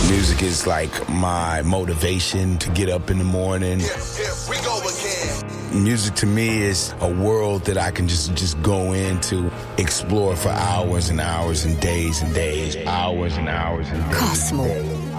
Music is like my motivation to get up in the morning. We go again. Music to me is a world that I can just go into, explore for hours and hours and days, hours and hours and days. Cosmo.